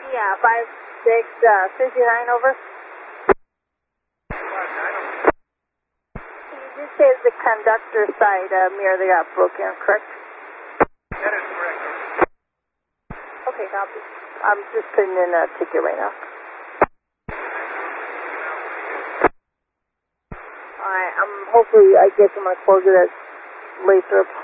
Yeah, 5659 over. You did say the conductor side mirror that got broken, correct? That is correct. Okay, copy. I'm just putting in a ticket right now. Alright, hopefully I get to my closure that's later